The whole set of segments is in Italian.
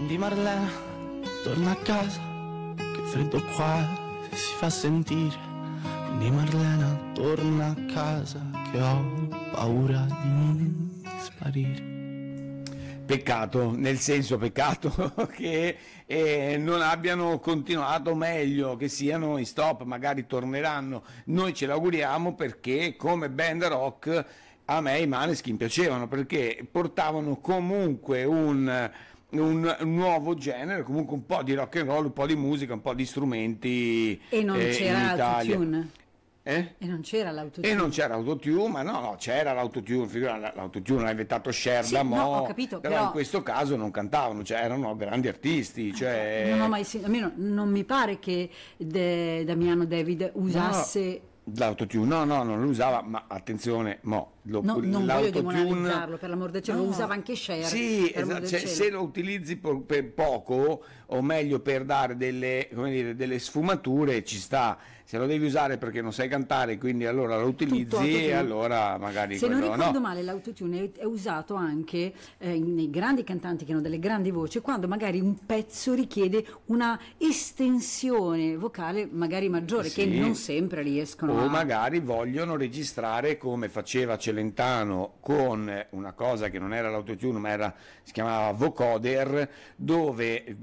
Di Marlena, torna a casa, che freddo qua si fa sentire. Quindi Marlena, torna a casa, che ho paura di sparire. Peccato, nel senso peccato che non abbiano continuato, meglio che siano in stop, magari torneranno, noi ce l'auguriamo, perché come band rock a me i Maneskin piacevano, perché portavano comunque un nuovo genere, comunque un po' di rock and roll, un po' di musica, un po' di strumenti E non c'era in Italia. l'autotune. E non c'era l'autotune. E non c'era l'autotune, ma no, c'era l'autotune, figura, l'autotune l'ha inventato Cher Sì, da no, mo', ho capito, però in questo caso non cantavano, cioè erano grandi artisti, cioè... Non ho mai almeno non mi pare che Damiano David usasse... L'autotune, no, non lo usava, ma attenzione, non voglio demoralizzarlo, per l'amor del cielo, lo usava anche Cher. Sì, esatto, cioè, se lo utilizzi per poco, o meglio per dare delle, come dire, delle sfumature, ci sta. Se lo devi usare perché non sai cantare, quindi allora lo utilizzi, e allora magari se quello, non ricordo male, l'autotune è usato anche nei grandi cantanti che hanno delle grandi voci, quando magari un pezzo richiede una estensione vocale magari maggiore, sì, che non sempre riescono o magari vogliono registrare, come faceva Celentano con una cosa che non era l'autotune ma si chiamava vocoder, dove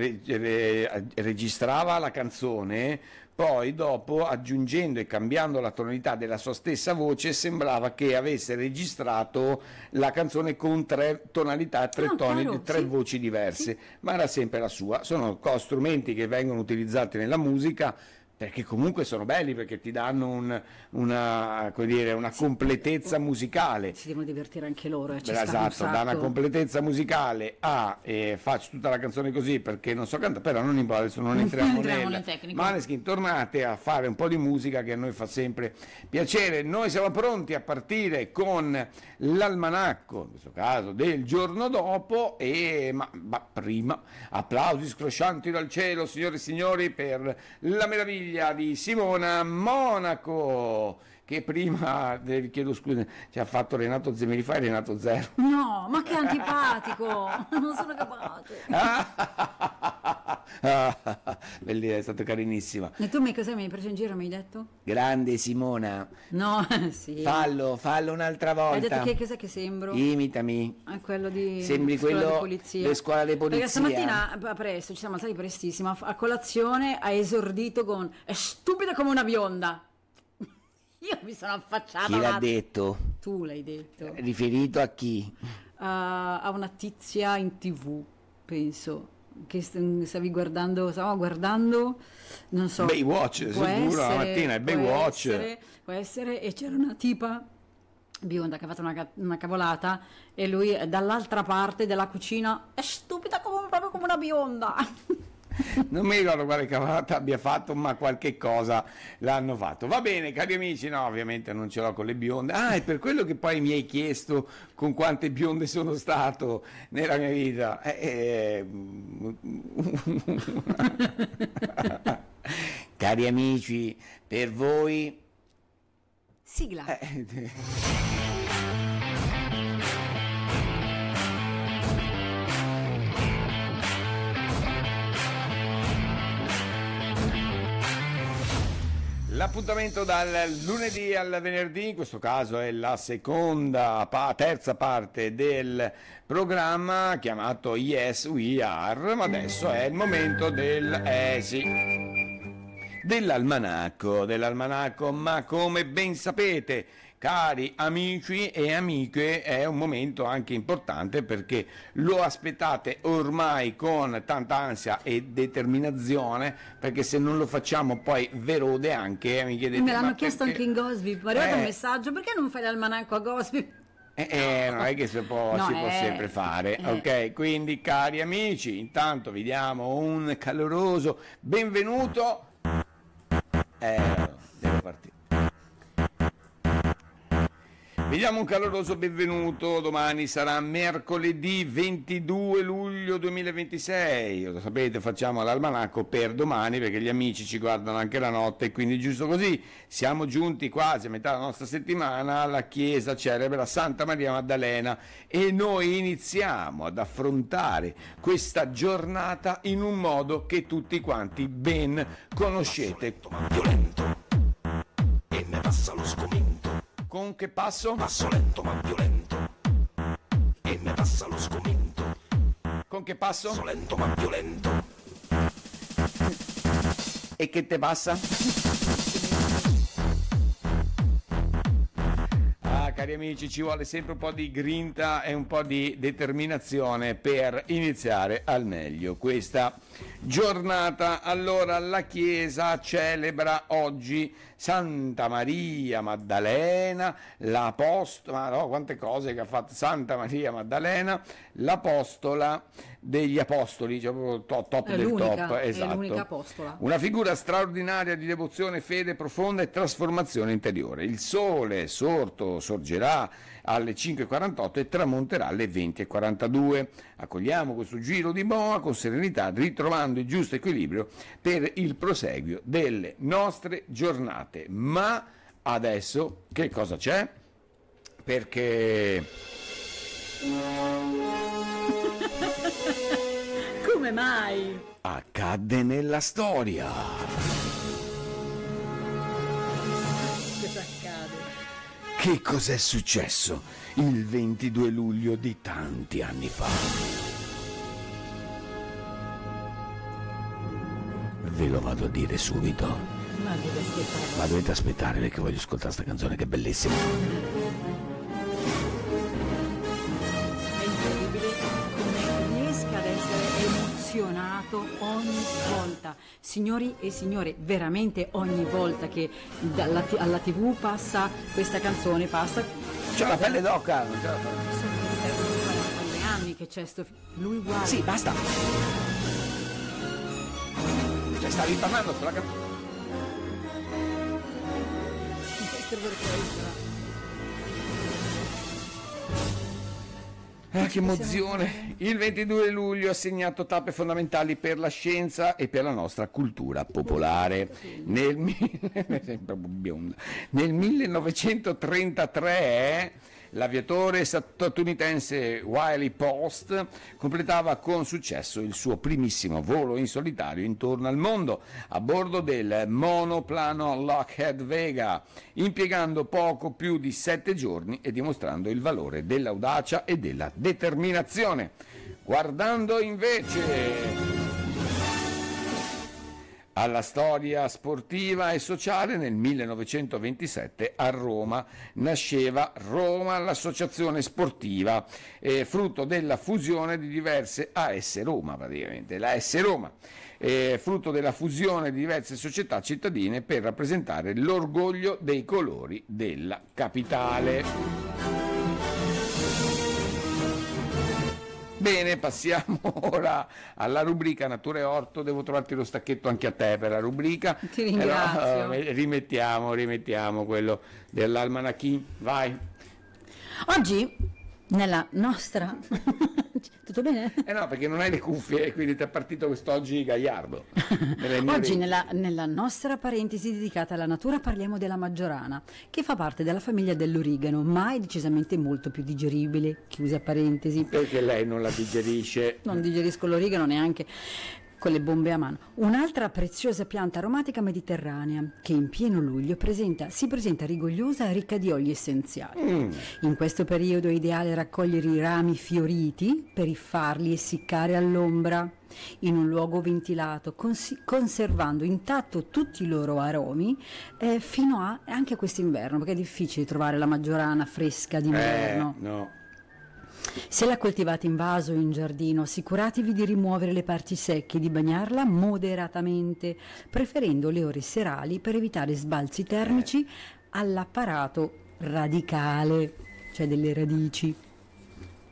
registrava la canzone, poi dopo aggiungendo e cambiando la tonalità della sua stessa voce sembrava che avesse registrato la canzone con 3 tonalità, 3 toni, chiaro, 3 sì, voci diverse, sì. ma era sempre la sua. Sono strumenti che vengono utilizzati nella musica, perché comunque sono belli, perché ti danno una completezza musicale. Si devono divertire anche loro, Esatto, da una completezza musicale a faccio tutta la canzone così perché non so cantare, però non importa, adesso non entriamo nel tecnico. Maneskin, tornate a fare un po' di musica che a noi fa sempre piacere. Noi siamo pronti a partire con l'almanacco, in questo caso del giorno dopo, ma prima applausi scroscianti dal cielo, signore e signori, per la meraviglia di Simona Monaco, che prima, chiedo scusa, ci ha fatto Renato Zero. Mi rifai Renato Zero? No, ma che antipatico, non sono capace. Bellissima, è stata carinissima. E tu cosa mi hai preso in giro, mi hai detto? Grande Simona. No, sì. Fallo un'altra volta. Hai detto che cos'è che sembro? Imitami. È quello di Sembri scuola quello di polizia. di scuola di polizia. Perché stamattina presto, ci siamo alzati prestissimo, a colazione ha esordito con "è stupida come una bionda". Io mi sono affacciata. Chi l'ha detto? Tu l'hai detto. Riferito a chi? A una tizia in TV, penso. Che stavamo guardando, non so. Baywatch, sicuro, la mattina è Baywatch. Può essere, e c'era una tipa bionda che ha fatto una cavolata, e lui dall'altra parte della cucina è stupida proprio come una bionda. Non mi ricordo quale cavolata abbia fatto, ma qualche cosa l'hanno fatto. Va bene, cari amici, no, ovviamente non ce l'ho con le bionde. È per quello che poi mi hai chiesto con quante bionde sono stato nella mia vita. Cari amici, per voi... Sigla. L'appuntamento dal lunedì al venerdì, in questo caso è la terza parte del programma chiamato Yes We Are, ma adesso è il momento dell'almanacco, ma come ben sapete, cari amici e amiche, è un momento anche importante perché lo aspettate ormai con tanta ansia e determinazione, perché se non lo facciamo poi verode anche, mi chiedete, me l'hanno chiesto anche in Gossip, mi è arrivato un messaggio: perché non fai l'almanacco a Gossip? Non è che si può sempre fare, ok? Quindi, cari amici, intanto vi diamo un caloroso benvenuto. Devo partire. Vi diamo un caloroso benvenuto. Domani sarà mercoledì 22 luglio 2026. Lo sapete, facciamo l'almanacco per domani perché gli amici ci guardano anche la notte, quindi giusto così. Siamo giunti quasi a metà della nostra settimana. La chiesa celebra Santa Maria Maddalena e noi iniziamo ad affrontare questa giornata in un modo che tutti quanti ben conoscete. Ma violento, e me passa lo sgomento. Con che passo? Passo lento ma violento, e me passa lo sgomento. Con che passo? Passo lento ma violento. E che te passa? Cari amici, ci vuole sempre un po' di grinta e un po' di determinazione per iniziare al meglio questa giornata. Allora, la Chiesa celebra oggi Santa Maria Maddalena, l'apostola, no, quante cose che ha fatto Santa Maria Maddalena, l'apostola degli apostoli, cioè proprio top è del l'unica, top, è esatto. l'unica apostola. Una figura straordinaria di devozione, fede profonda e trasformazione interiore. Il sole sorgerà alle 5:48 e tramonterà alle 20:42. Accogliamo questo giro di boa con serenità, ritrovando il giusto equilibrio per il proseguio delle nostre giornate. Ma adesso che cosa c'è? Perché Come mai? accadde nella storia. Cosa accade? Che cos'è successo il 22 luglio di tanti anni fa? Ve lo vado a dire subito, Ma deve aspettare. ma dovete aspettare perché voglio ascoltare sta canzone che è bellissima. È incredibile come riesca ad essere emozionato ogni volta. Signori e signore, veramente ogni volta che alla TV passa questa canzone, passa. C'ho la pelle d'oca, non ce la faccio. Sono 40 anni che c'è lui uguale. Sì, basta. Cioè, stavi parlando sulla canzone. Ah, che emozione! Il 22 luglio ha segnato tappe fondamentali per la scienza e per la nostra cultura popolare. Nel 1933 l'aviatore statunitense Wiley Post completava con successo il suo primissimo volo in solitario intorno al mondo a bordo del monoplano Lockheed Vega, impiegando poco più di 7 giorni e dimostrando il valore dell'audacia e della determinazione. Guardando invece alla storia sportiva e sociale, nel 1927 a Roma nasceva Roma, l'associazione sportiva, frutto della fusione di diverse AS Roma, praticamente, la AS Roma, frutto della fusione di diverse società cittadine per rappresentare l'orgoglio dei colori della capitale. Bene, passiamo ora alla rubrica Natura e Orto. Devo trovarti lo stacchetto anche a te per la rubrica. Ti ringrazio. Rimettiamo quello dell'almanachin. Vai. Oggi nella nostra tutto bene? No, perché non hai le cuffie e quindi ti è partito quest'oggi gagliardo. Oggi nella nostra parentesi dedicata alla natura parliamo della maggiorana, che fa parte della famiglia dell'origano, ma è decisamente molto più digeribile, chiusa parentesi. Perché lei non la digerisce? Non digerisco l'origano neanche con le bombe a mano. Un'altra preziosa pianta aromatica mediterranea che in pieno luglio si presenta rigogliosa e ricca di oli essenziali. In questo periodo è ideale raccogliere i rami fioriti per farli essiccare all'ombra in un luogo ventilato, conservando intatto tutti i loro aromi fino a anche quest'inverno, perché è difficile trovare la maggiorana fresca d'inverno. No. Se la coltivate in vaso o in giardino, assicuratevi di rimuovere le parti secche e di bagnarla moderatamente, preferendo le ore serali per evitare sbalzi termici all'apparato radicale, cioè delle radici.